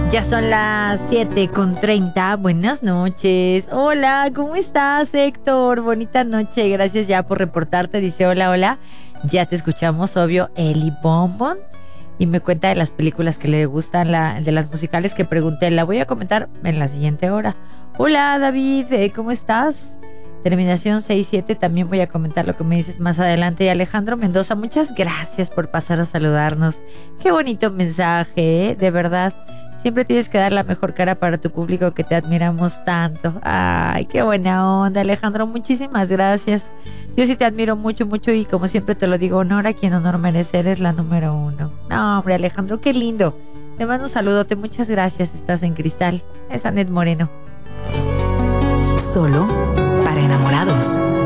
Ya son las 7:30. Buenas noches. Hola, ¿cómo estás, Héctor? Bonita noche. Gracias ya por reportarte. Dice hola, hola. Ya te escuchamos, obvio, Eli Bonbon. Y me cuenta de las películas que le gustan, de las musicales que pregunté. La voy a comentar en la siguiente hora. Hola, David, ¿cómo estás? Terminación 67, también voy a comentar lo que me dices más adelante. Y Alejandro Mendoza, muchas gracias por pasar a saludarnos. Qué bonito mensaje, de verdad. Siempre tienes que dar la mejor cara para tu público que te admiramos tanto. Ay, qué buena onda, Alejandro. Muchísimas gracias. Yo sí te admiro mucho, mucho y como siempre te lo digo, honor a quien honor merece. Eres la número uno. No, hombre, Alejandro, qué lindo. Te mando un saludote. Muchas gracias. Estás en Cristal. Es Anet Moreno. Solo para enamorados.